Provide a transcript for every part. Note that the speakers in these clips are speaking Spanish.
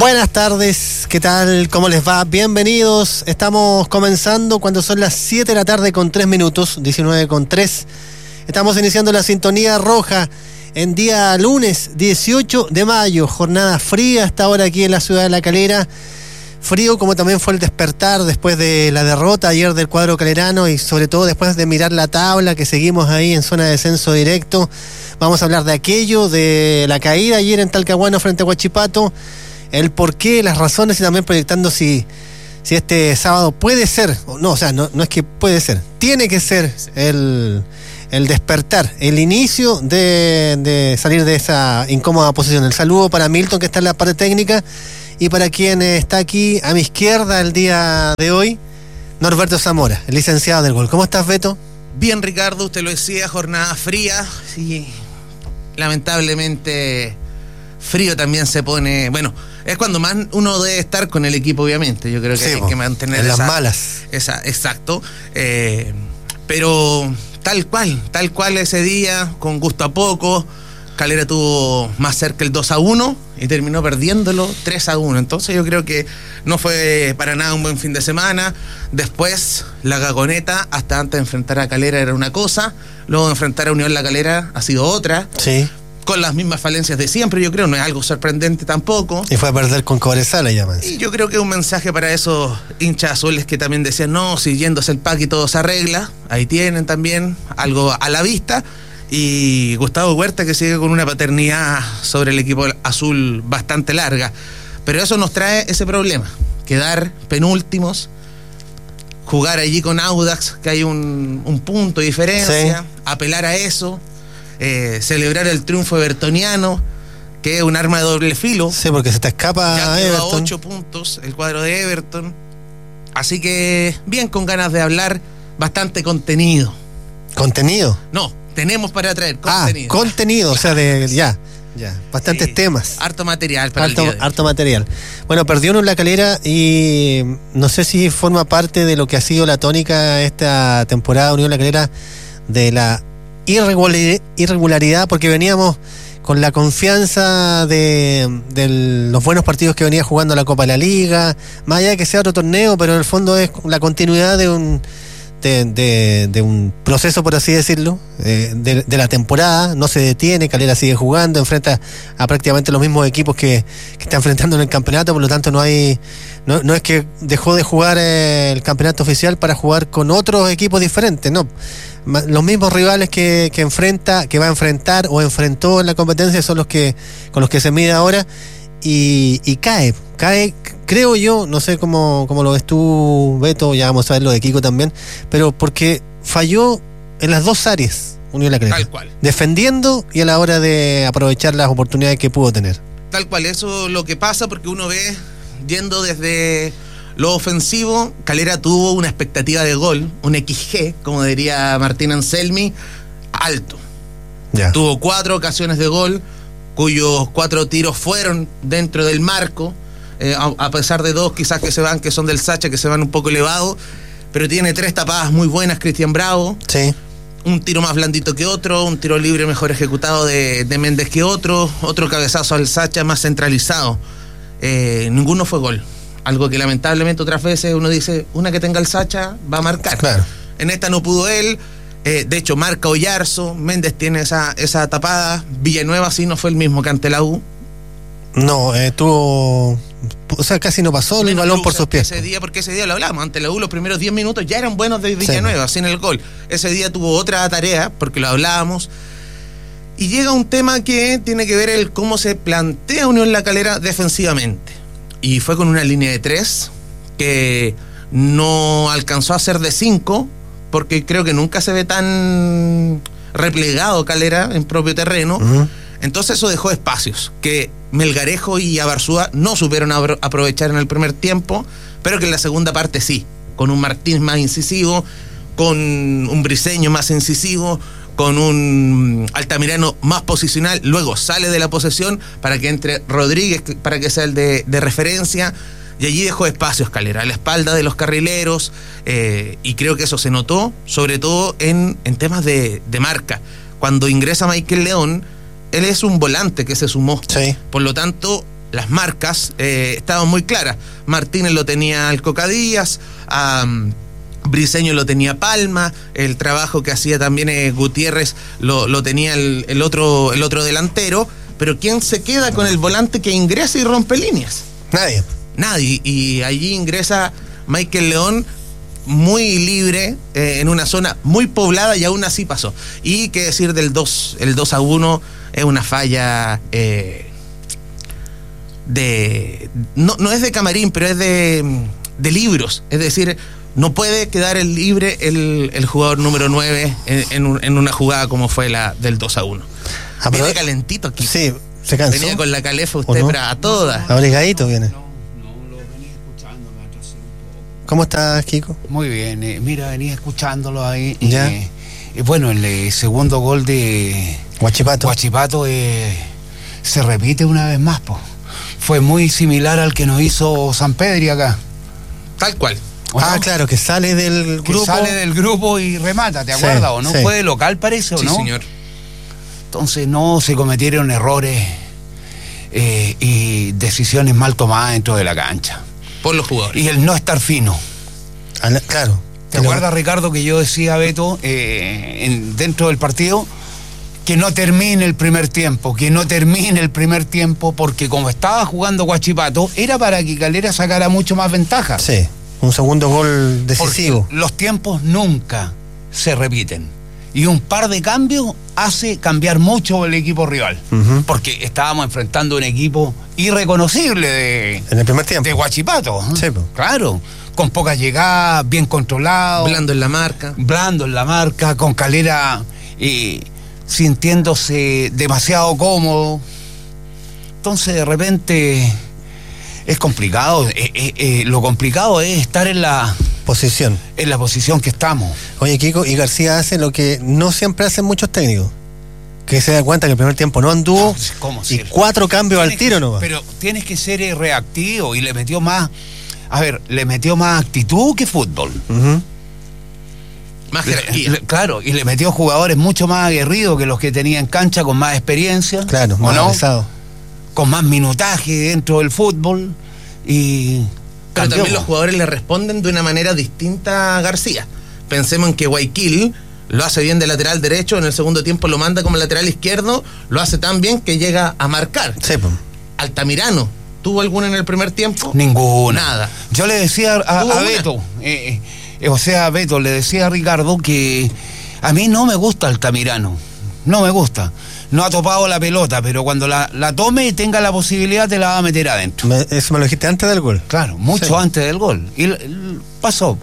Buenas tardes, ¿qué tal? ¿Cómo les va? Bienvenidos. Estamos comenzando cuando son las 7 de la tarde con 3 minutos, 19:03. Estamos iniciando la sintonía roja en día lunes 18 de mayo. Jornada fría hasta ahora aquí en la ciudad de La Calera. Frío como también fue el despertar después de la derrota ayer del cuadro calerano y sobre todo después de mirar la tabla que seguimos ahí en zona de descenso directo. Vamos a hablar de aquello, de la caída ayer en Talcahuano frente a Huachipato, el porqué, las razones y también proyectando si este sábado puede ser, no, o sea, no es que puede ser, tiene que ser el despertar, el inicio de salir de esa incómoda posición. El saludo para Milton, que está en la parte técnica, y para quien está aquí a mi izquierda el día de hoy, Norberto Zamora, el licenciado del gol. ¿Cómo estás, Beto? Bien, Ricardo, usted lo decía, jornada fría, sí, lamentablemente frío también se pone, bueno, es cuando más uno debe estar con el equipo, obviamente. Yo creo que sí, hay que mantener en las malas. Exacto. Pero tal cual ese día, con gusto a poco. Calera tuvo más cerca el 2-1 y terminó perdiéndolo 3-1. Entonces yo creo que no fue para nada un buen fin de semana. Después la Gagoneta, hasta antes de enfrentar a Calera era una cosa, luego de enfrentar a Unión La Calera ha sido otra. Sí. Con las mismas falencias de siempre, yo creo, no es algo sorprendente tampoco. Y fue a perder con Cobresal, llaman. Y yo creo que es un mensaje para esos hinchas azules que también decían, no, si yéndose el pack y todo se arregla. Ahí tienen también algo a la vista. Y Gustavo Huerta, que sigue con una paternidad sobre el equipo azul bastante larga. Pero eso nos trae ese problema, quedar penúltimos, jugar allí con Audax, que hay un punto de diferencia, sí. Apelar a eso. Celebrar el triunfo evertoniano, que es un arma de doble filo. Sí, porque se te escapa ya a Everton. A 8 puntos el cuadro de Everton. Así que bien, con ganas de hablar, bastante contenido. ¿Contenido? No, tenemos para traer contenido. Contenido, o sea, ya, bastantes sí, temas. Harto material para harto material. Bueno, perdió Unión La Calera y no sé si forma parte de lo que ha sido la tónica esta temporada Unión La Calera, de la irregularidad, porque veníamos con la confianza de los buenos partidos que venía jugando la Copa de la Liga, más allá de que sea otro torneo, pero en el fondo es la continuidad de un proceso, por así decirlo, de la temporada. No se detiene, Calera sigue jugando, enfrenta a prácticamente los mismos equipos que está enfrentando en el campeonato, por lo tanto no es que dejó de jugar el campeonato oficial para jugar con otros equipos diferentes, no. Los mismos rivales que va a enfrentar o enfrentó en la competencia son con los que se mide ahora, y cae, creo yo, no sé cómo lo ves tú, Beto, ya vamos a ver lo de Kiko también, pero porque falló en las dos áreas Unión La Calera, tal cual, defendiendo y a la hora de aprovechar las oportunidades que pudo tener. Tal cual, eso es lo que pasa, porque uno ve, yendo desde lo ofensivo, Calera tuvo una expectativa de gol, un XG, como diría Martín Anselmi, alto. Ya. Tuvo 4 ocasiones de gol, cuyos 4 tiros fueron dentro del marco, a pesar de 2 quizás que son del Sacha, que se van un poco elevados, pero tiene 3 tapadas muy buenas Cristian Bravo. Sí. Un tiro más blandito que otro, un tiro libre mejor ejecutado de Méndez que otro cabezazo al Sacha más centralizado. Ninguno fue gol. Algo que lamentablemente otras veces uno dice, una que tenga el Sacha va a marcar. Claro. En esta no pudo él. De hecho, marca Oyarzo, Méndez tiene esa tapada. Villanueva sí no fue el mismo que ante la U. No, o sea, casi no pasó el balón por sus pies. Porque ese día lo hablamos, ante la U los primeros 10 minutos ya eran buenos de Villanueva, sin el gol. Ese día tuvo otra tarea, porque lo hablábamos. Y llega un tema que tiene que ver el cómo se plantea Unión La Calera defensivamente. Y fue con una línea de 3 que no alcanzó a ser de 5, porque creo que nunca se ve tan replegado Calera en propio terreno. Uh-huh. Entonces eso dejó espacios que Melgarejo y Abarzúa no supieron aprovechar en el primer tiempo, pero que en la segunda parte sí, con un Martínez más incisivo, con un Briseño más incisivo, con un Altamirano más posicional. Luego sale de la posesión para que entre Rodríguez, para que sea el de referencia, y allí dejó espacios Calera a la espalda de los carrileros, y creo que eso se notó sobre todo en temas de marca. Cuando ingresa Michael León, él es un volante que se sumó. Sí. Por lo tanto, las marcas estaban muy claras. Martínez lo tenía al Coca Díaz, Briseño lo tenía Palma, el trabajo que hacía también Gutiérrez lo tenía el otro delantero, pero ¿quién se queda con el volante que ingresa y rompe líneas? Nadie, y allí ingresa Michael León muy libre, en una zona muy poblada, y aún así pasó. Y qué decir del 2-1, es una falla no es de Camarín, pero es de libros, es decir, no puede quedar libre el jugador número 9 en una jugada como fue la del 2-1. Viene calentito aquí. Sí, se cansó. Venía con la calefa usted, pero a todas. Abrigadito viene. No lo venía escuchando, me atrasé un poco. ¿Cómo estás, Kiko? Muy bien, mira, venía escuchándolo ahí. Ya. Bueno, el segundo gol de Huachipato. Se repite una vez más, po. Fue muy similar al que nos hizo San Pedri acá. Tal cual. Ah, claro, que sale del grupo. Sale del grupo y remata, ¿te acuerdas o no? Sí. Fue de local, parece, ¿o no? Sí, señor. Entonces no se cometieron errores y decisiones mal tomadas dentro de la cancha. Por los jugadores. Y el no estar fino. Claro. ¿Te acuerdas, Ricardo, que yo decía, Beto, dentro del partido, que no termine el primer tiempo, porque como estaba jugando Huachipato, era para que Calera sacara mucho más ventaja. Sí, un segundo gol decisivo. Porque los tiempos nunca se repiten. Y un par de cambios hace cambiar mucho el equipo rival. Uh-huh. Porque estábamos enfrentando un equipo irreconocible en el primer tiempo. de Huachipato. Sí, pues. Claro, con pocas llegadas, bien controlado. Blando en la marca. Con Calera sintiéndose demasiado cómodo. Entonces de repente es complicado. Lo complicado es estar en la posición que estamos. Oye, Kiko, y García hace lo que no siempre hacen muchos técnicos, que se da cuenta que el primer tiempo no anduvo, y 4 cambios al tiro nomás. Pero tienes que ser reactivo, y le metió más actitud que fútbol. Uh-huh. Más jerarquía. Claro, y le metió jugadores mucho más aguerridos que los que tenía en cancha, con más experiencia. Claro, más avanzado. Con más minutaje dentro del fútbol. Y pero también los jugadores le responden de una manera distinta a García. Pensemos en que Guayaquil lo hace bien de lateral derecho, en el segundo tiempo lo manda como lateral izquierdo, lo hace tan bien que llega a marcar. Sí, pues. Altamirano, ¿tuvo alguna en el primer tiempo? Ninguna. Nada. Yo le decía a Beto, Beto, le decía a Ricardo que a mí no me gusta Altamirano. No me gusta. No ha topado la pelota, pero cuando la tome y tenga la posibilidad, te la va a meter adentro. Eso me lo dijiste antes del gol. Claro, mucho antes del gol. Y pasó.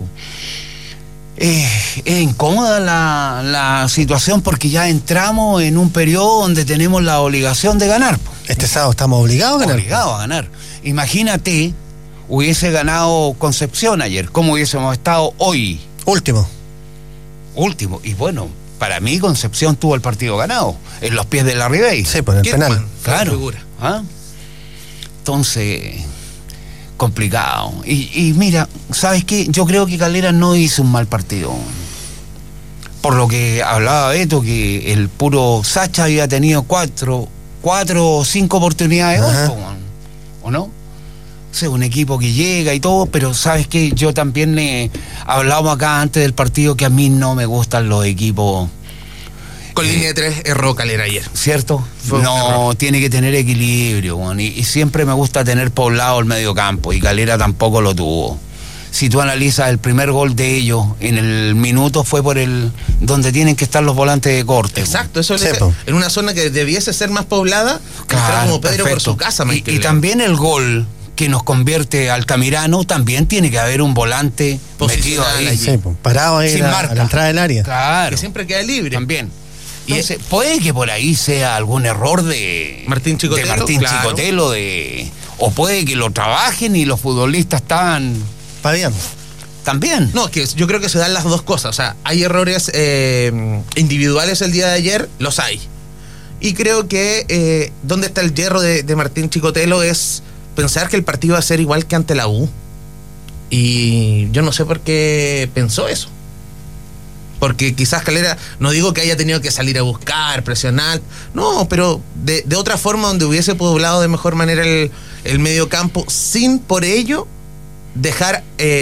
Es incómoda la situación, porque ya entramos en un periodo donde tenemos la obligación de ganar. Este sábado estamos obligados a ganar. Obligados a ganar. Imagínate, hubiese ganado Concepción ayer, ¿cómo hubiésemos estado hoy? Último. Y bueno, para mí Concepción tuvo el partido ganado, en los pies de la Ribey. Sí, por el penal. Claro. ¿Ah? Entonces, complicado. Y mira, ¿sabes qué? Yo creo que Calera no hizo un mal partido. Por lo que hablaba Beto, que el puro Sacha había tenido 4 o 5 oportunidades, ¿o no? O sea, un equipo que llega y todo, pero ¿sabes qué? Yo también le hablábamos acá antes del partido que a mí no me gustan los equipos. Con línea de 3 erró Calera ayer. ¿Cierto? No, tiene que tener equilibrio, bueno, y siempre me gusta tener poblado el medio campo, y Calera tampoco lo tuvo. Si tú analizas el primer gol de ellos, en el minuto fue por donde tienen que estar los volantes de corte. Exacto, eso en una zona que debiese ser más poblada, claro, como Pedro perfecto. Por su casa. Y también el gol que nos convierte Altamirano, también tiene que haber un volante metido ahí. Sí, parado ahí a la entrada del área. Claro. Que siempre queda libre. También. Entonces, puede que por ahí sea algún error de Martín Chicotelo, Chicotelo, o puede que lo trabajen y los futbolistas están paviando. También. No, que yo creo que se dan las dos cosas. O sea, hay errores individuales el día de ayer, los hay. Y creo que donde está el hierro de Martín Chicotelo es pensar que el partido va a ser igual que ante la U. Y yo no sé por qué pensó eso. Porque quizás Calera, no digo que haya tenido que salir a buscar, presionar, no, pero de otra forma donde hubiese poblado de mejor manera el medio campo, sin por ello dejar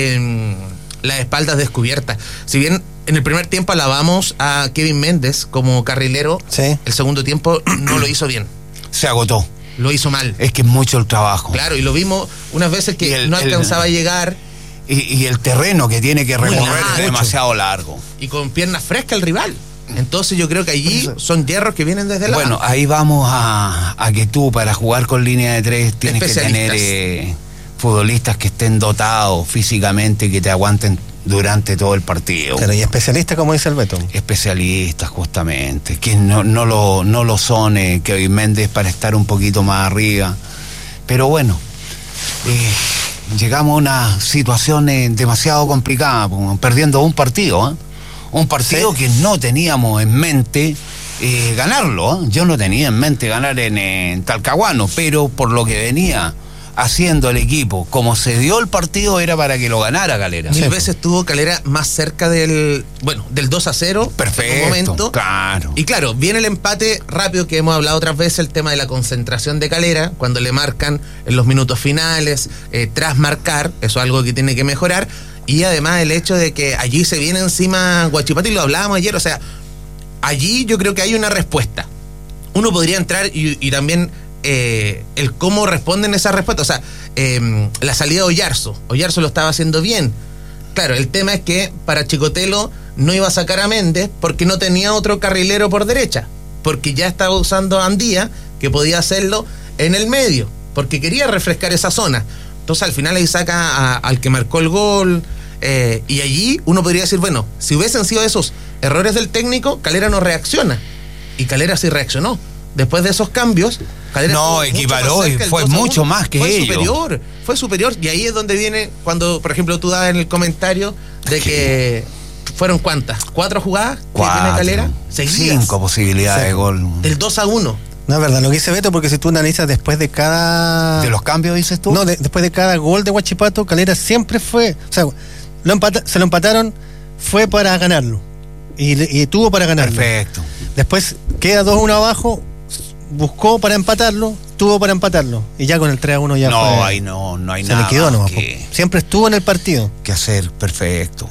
las espaldas descubiertas. Si bien en el primer tiempo alabamos a Kevin Méndez como carrilero, Sí. el segundo tiempo no lo hizo bien, Se agotó. lo hizo mal. Es que es mucho el trabajo. Claro, y lo vimos unas veces que no alcanzaba a llegar Y el terreno que tiene que recorrer largo. es demasiado largo. y con piernas frescas al rival. Entonces yo creo que allí son hierros que vienen desde la... Bueno, ahí vamos a que tú para jugar con línea de 3 tienes que tener futbolistas que estén dotados físicamente, que te aguanten durante todo el partido. Claro, y especialista, como dice el Beto. Especialistas, justamente, que no lo son Kevin Méndez para estar un poquito más arriba. Pero bueno, llegamos a una situación demasiado complicada, perdiendo un partido, ¿eh? Un partido Sí. que no teníamos en mente ganarlo, ¿eh? Yo no tenía en mente ganar en Talcahuano, pero por lo que venía haciendo el equipo, como se dio el partido, era para que lo ganara Calera. Mil veces estuvo Calera más cerca del 2-0. Perfecto, en un momento. claro. Y claro, viene el empate rápido que hemos hablado otras veces, el tema de la concentración de Calera, cuando le marcan en los minutos finales, tras marcar, eso es algo que tiene que mejorar. Y además el hecho de que allí se viene encima Huachipato, y lo hablábamos ayer, o sea, allí yo creo que hay una respuesta. Uno podría entrar y también el cómo responden esas respuestas. O sea, la salida de Oyarzo lo estaba haciendo bien. Claro, el tema es que para Chicotelo no iba a sacar a Méndez porque no tenía otro carrilero por derecha, porque ya estaba usando a Andía, que podía hacerlo en el medio, porque quería refrescar esa zona. Entonces al final ahí saca al que marcó el gol, y allí uno podría decir, bueno, si hubiesen sido esos errores del técnico, Calera no reacciona, y Calera sí reaccionó. Después de esos cambios, Calera No, estuvo mucho equiparó más cerca y del fue 2-1. mucho más que ellos. Fue superior, y ahí es donde viene cuando, por ejemplo, tú dabas en el comentario de que fueron ¿cuántas? 4 jugadas que tiene Calera seguidas. 5 posibilidades Sí. de gol. Del 2-1. No es verdad lo que dice Beto, porque si tú analizas después de cada... ¿De los cambios dices tú? No, después de cada gol de Huachipato, Calera siempre fue... O sea, se lo empataron, fue para ganarlo. Y tuvo para ganarlo. Perfecto. Después queda 2-1 abajo, buscó para empatarlo, tuvo para empatarlo. Y ya con el 3-1 ya No, fue... ahí no hay se nada liquidó más nomás. que Siempre estuvo en el partido. hacer. Perfecto.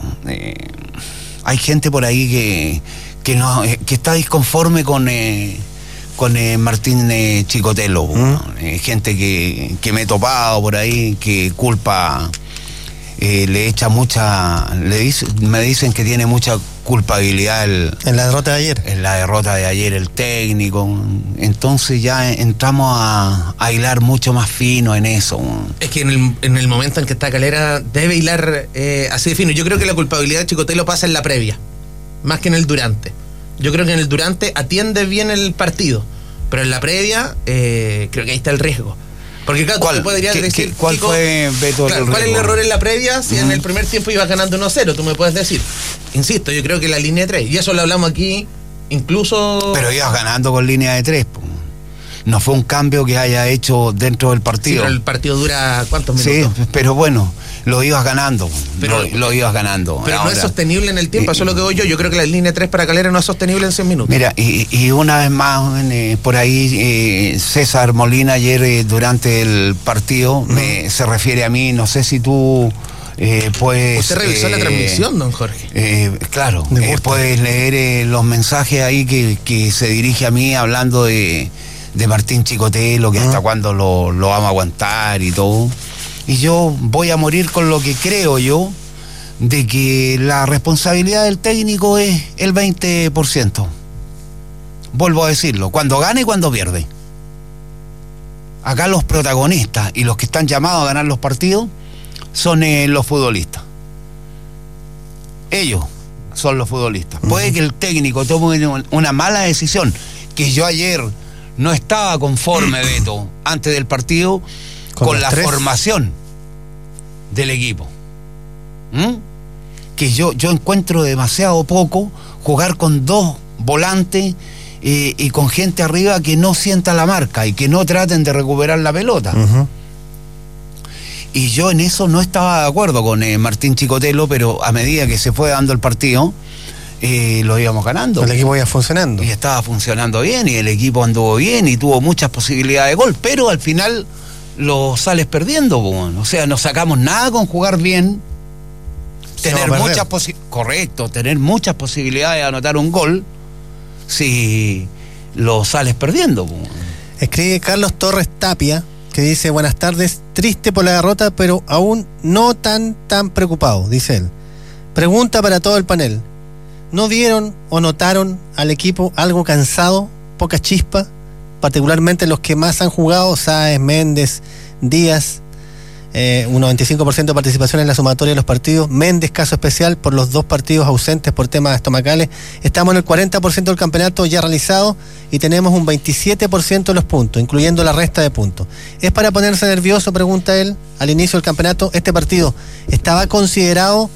Hay gente por ahí que está disconforme con Martín Chicotelo. Gente que me he topado por ahí, que culpa, le echa me dicen que tiene mucha culpabilidad En la derrota de ayer. en la derrota de ayer el técnico. Entonces ya entramos a hilar mucho más fino en eso. Es que en el momento en que está Calera debe hilar así de fino. Yo creo que la culpabilidad de Chicotelo pasa en la previa, más que en el durante. Yo creo que en el durante atiende bien el partido, pero en la previa creo que ahí está el riesgo. Porque claro, tú podrías decir, ¿Cuál Chico, fue, Beto, claro, ¿cuál es el error en la previa? Si en el primer tiempo ibas ganando 1-0, tú me puedes decir. Insisto, yo creo que la línea de 3, y eso lo hablamos aquí, incluso... Pero ibas ganando con línea de 3. No fue un cambio que haya hecho dentro del Sí, partido. pero el partido dura ¿cuántos Sí, minutos? pero bueno, lo ibas ganando. Pero- lo ibas ganando. Pero no Ahora, es sostenible en el tiempo, eso es lo que voy yo. Yo creo que la línea 3 para Calera no es sostenible en 100 minutos. Mira, y una vez más, por ahí, César Molina ayer durante el partido se refiere a mí, no sé si tú puedes... Usted revisó la transmisión, don Jorge. Claro, Me gusta. puedes leer los mensajes ahí que se dirige a mí hablando de Martín Chicotelo, que hasta cuándo lo vamos a aguantar y todo. Y yo voy a morir con lo que creo yo, de que la responsabilidad del técnico es el 20%. Vuelvo a decirlo, cuando gana y cuando pierde. Acá los protagonistas y los que están llamados a ganar los partidos son los futbolistas. Ellos son los futbolistas. Puede que el técnico tome una mala decisión, que yo ayer no estaba conforme, Beto, antes del partido, con la 3. formación del equipo. Que yo encuentro demasiado poco jugar con 2 volantes y con gente arriba que no sienta la marca y que no traten de recuperar la pelota. Y yo en eso no estaba de acuerdo con Martín Chicotelo, pero a medida que se fue dando el partido, lo íbamos ganando. El equipo iba funcionando. Y estaba funcionando bien, y el equipo anduvo bien, y tuvo muchas posibilidades de gol, pero al final lo sales perdiendo, bueno. O sea, no sacamos nada con jugar bien, tener muchas posibilidades de anotar un gol, si lo sales perdiendo, bueno. Escribe Carlos Torres Tapia, que dice: buenas tardes, triste por la derrota, pero aún no tan preocupado, dice él. Pregunta para todo el panel: ¿no vieron o notaron al equipo algo cansado, poca chispa? Particularmente los que más han jugado, Sáez, Méndez, Díaz, un 95% de participación en la sumatoria de los partidos. Méndez, caso especial por los 2 partidos ausentes por temas estomacales. Estamos en el 40% del campeonato ya realizado y tenemos un 27% de los puntos, incluyendo la resta de puntos. ¿Es para ponerse nervioso?, pregunta él, al inicio del campeonato. ¿Este partido estaban considerados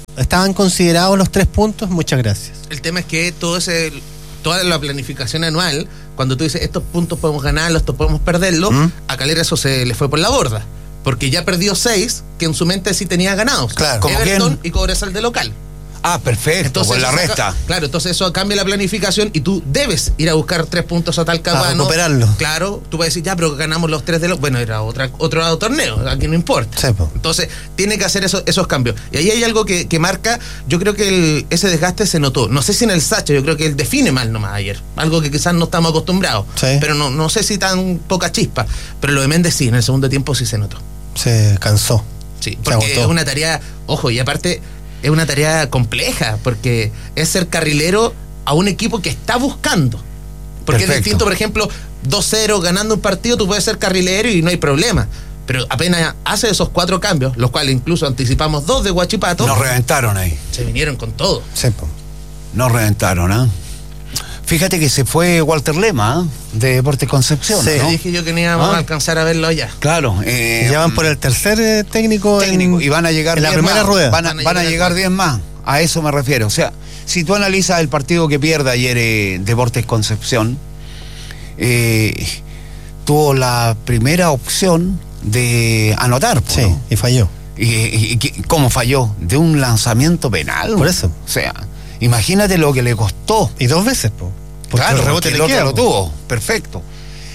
los 3 puntos? Muchas gracias. El tema es que toda la planificación anual, cuando tú dices estos puntos podemos ganarlos, estos podemos perderlos, a Calera eso se le fue por la borda, porque ya perdió 6 que en su mente sí tenía ganados. Claro. ¿Como Everton quién? Y Cobresal de local. Ah, perfecto, Entonces, con la eso resta. Claro, entonces eso cambia la planificación y tú debes ir a buscar 3 puntos a Talcahuano. A recuperarlo. Claro, tú puedes decir, ya, pero ganamos los 3 de los... Bueno, era otro torneo, aquí no importa. Sí, po. Entonces, tiene que hacer esos cambios. Y ahí hay algo que marca, yo creo que ese desgaste se notó. No sé si en el Sacha, yo creo que él define mal nomás ayer. Algo que quizás no estamos acostumbrados. Sí. Pero no sé si tan poca chispa. Pero lo de Méndez sí, en el segundo tiempo sí se notó. Se cansó. Sí, Se porque agotó. es una tarea, ojo, y aparte es una tarea compleja, porque es ser carrilero a un equipo que está buscando. Porque Perfecto. es distinto, por ejemplo, 2-0 ganando un partido, tú puedes ser carrilero y no hay problema. Pero apenas hace esos 4 cambios, los cuales incluso anticipamos 2 de Huachipato, Nos reventaron ahí. se vinieron con todo. Sí, po. Nos reventaron, ¿ah? Fíjate que se fue Walter Lema, de Deportes Concepción, Sí. ¿no? Dije yo que no íbamos a alcanzar a verlo allá. Claro. Ya van por el tercer técnico y van a llegar en la 10 primera más. rueda. Van a llegar 10 más. A eso me refiero. O sea, si tú analizas el partido que pierde ayer Deportes Concepción, tuvo la primera opción de anotar. Sí, ¿no? y falló. ¿Y cómo falló? De un lanzamiento penal. Por eso. O sea, imagínate lo que le costó. Y 2 veces, po. Porque Claro, el rebote porque le el otro queda, lo po. tuvo. Perfecto.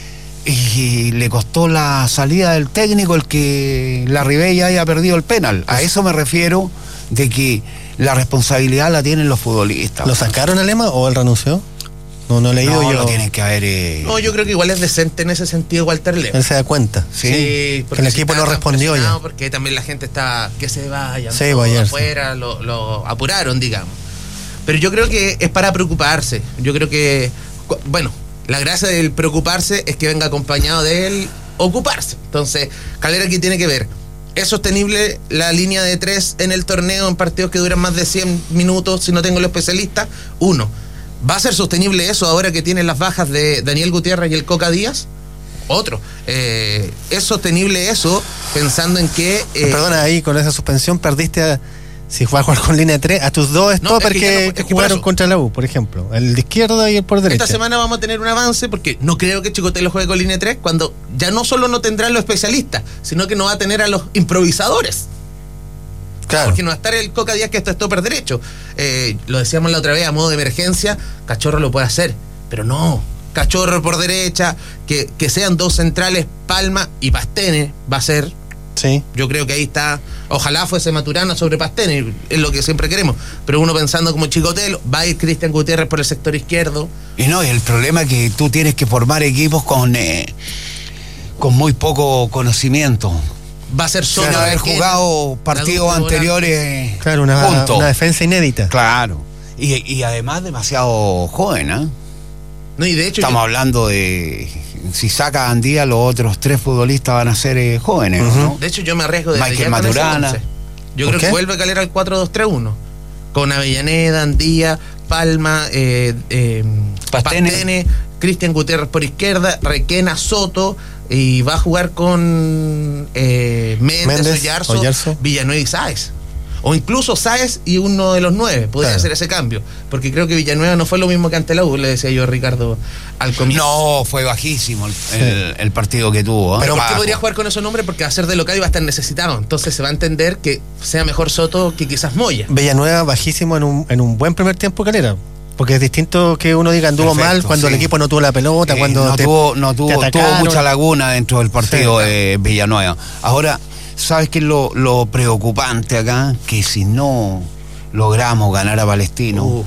Y le costó la salida del técnico el que la Ribey haya perdido el penal. A eso me refiero, de que la responsabilidad la tienen los futbolistas. ¿Lo sacaron a Lema o él renunció? No he leído No, yo. lo tienen que haber... No, yo creo que igual es decente en ese sentido Walter Lema. Él se da cuenta. Sí, porque que el si equipo estaba no tan respondió ya. presionado, porque también la gente está que se vayan, Sí, todo vaya, afuera, lo apuraron, digamos. Pero yo creo que es para preocuparse. Yo creo que, bueno, la gracia del preocuparse es que venga acompañado de él ocuparse. Entonces, Calera aquí tiene que ver, ¿es sostenible la línea de 3 en el torneo en partidos que duran más de 100 minutos si no tengo los especialistas? 1. ¿Va a ser sostenible eso ahora que tienen las bajas de Daniel Gutiérrez y el Coca Díaz? Otro. ¿Es sostenible eso pensando en que... Perdona, ahí con esa suspensión perdiste, si vas a jugar con línea 3, a tus 2 No, stoppers es que ya no- es que que por jugaron eso. contra la U, por ejemplo. El de izquierda y el por derecha. Esta semana vamos a tener un avance porque no creo que Chicotelo juegue con línea 3 cuando ya no solo no tendrán los especialistas, sino que no va a tener a los improvisadores. Claro. Porque no va a estar el Coca Díaz que está stopper derecho. Lo decíamos la otra vez, a modo de emergencia, Cachorro lo puede hacer, pero no. Cachorro por derecha, que sean 2 centrales, Palma y Pastene va a ser. Sí. Yo creo que ahí está. Ojalá fuese Maturana sobre Pastene, es lo que siempre queremos. Pero uno pensando como Chicotelo, va a ir Cristian Gutiérrez por el sector izquierdo. Y no, y el problema es que tú tienes que formar equipos con muy poco conocimiento. Va a ser solo Sin haber jugado partidos anteriores Claro, juntos. una defensa inédita. Claro. Y además demasiado joven, ¿eh? No, y de hecho Estamos hablando de... Si saca a Andía, los otros 3 futbolistas van a ser jóvenes, ¿no? de hecho yo me arriesgo de Michael ya con ese Maturana. 11. Yo ¿Por creo qué? que vuelve Calera al 4-2-3-1 con Avellaneda, Andía, Palma, Pastene, Cristian Gutiérrez por izquierda, Requena, Soto, y va a jugar con Méndez, Méndez, Oyarzo, Oyarzo. Villanueva y Sáez. O incluso Sáez y uno de los 9, podría hacer ese cambio. Porque creo que Villanueva no fue lo mismo que ante la U, le decía yo a Ricardo al comienzo. No, fue bajísimo el partido que tuvo. Pero ¿por qué podría jugar con esos nombres? Porque va a ser de local y va a estar necesitado. Entonces se va a entender que sea mejor Soto que quizás Moya. Villanueva bajísimo en un buen primer tiempo, Calera. Porque es distinto que uno diga anduvo mal cuando el equipo no tuvo la pelota, cuando tuvo mucha laguna dentro del partido de Villanueva. Ahora, ¿sabes qué es lo preocupante acá? Que si no logramos ganar a Palestino,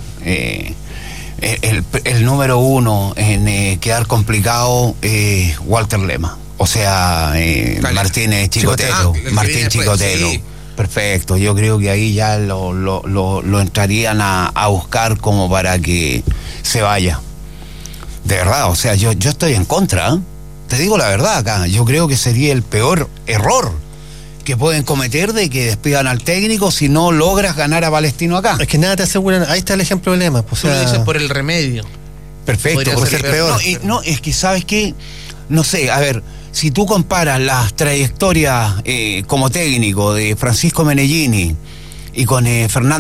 el número 1 en quedar complicado es Walter Lema. O sea, Martínez Chicotelo. Martín Chicotelo. Sí. Perfecto, yo creo que ahí ya lo entrarían a buscar como para que se vaya. De verdad, o sea, yo estoy en contra, ¿eh? Te digo la verdad acá, yo creo que sería el peor error que pueden cometer de que despidan al técnico si no logras ganar a Palestino acá. Es que nada te aseguran, ahí está el ejemplo de Lema. Pues, tú lo dices por el remedio. Perfecto, por ser peor. No, es que sabes que, no sé, a ver, si tú comparas las trayectorias como técnico de Francisco Menellini y con Fernando